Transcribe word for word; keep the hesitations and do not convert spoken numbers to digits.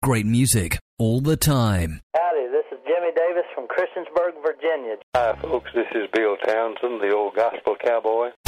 great music all the time. Howdy, this is Jimmy Davis from Christiansburg, Virginia. Hi, folks. This is Bill Townsend, the old gospel cowboy.